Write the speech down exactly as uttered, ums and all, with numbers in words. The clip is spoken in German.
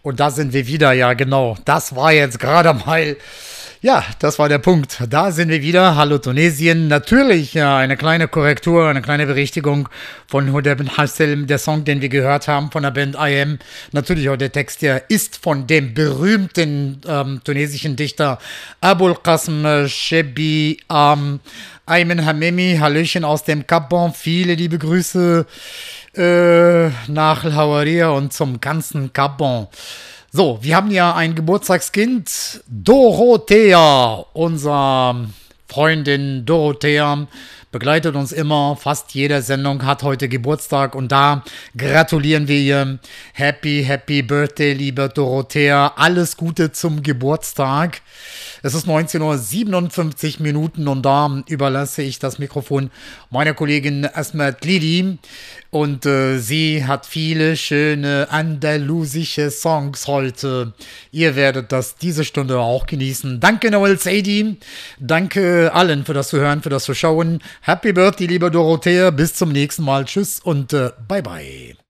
Und da sind wir wieder, ja genau. Das war jetzt gerade mal, ja, das war der Punkt. Da sind wir wieder. Hallo Tunesien. Natürlich ja, eine kleine Korrektur, eine kleine Berichtigung von Huda bin Hassel. Der Song, den wir gehört haben von der Band I Am. Natürlich auch der Text hier ist von dem berühmten ähm, tunesischen Dichter Abul Qasim Shebi ähm, Ayman Hamemi. Hallöchen aus dem Gabon. Viele liebe Grüße äh, nach El Hawaria und zum ganzen Gabon. So, wir haben ja ein Geburtstagskind, Dorothea, unsere Freundin Dorothea, begleitet uns immer, fast jede Sendung hat heute Geburtstag und da gratulieren wir ihr. Happy, happy Birthday, liebe Dorothea, alles Gute zum Geburtstag. Es ist neunzehn Uhr siebenundfünfzig Minuten und da überlasse ich das Mikrofon meiner Kollegin Asmat Lili. Und äh, sie hat viele schöne andalusische Songs heute. Ihr werdet das diese Stunde auch genießen. Danke Noel Sadie. Danke allen für das Zuhören, für das Zuschauen. Happy Birthday, liebe Dorothea. Bis zum nächsten Mal. Tschüss und äh, bye bye.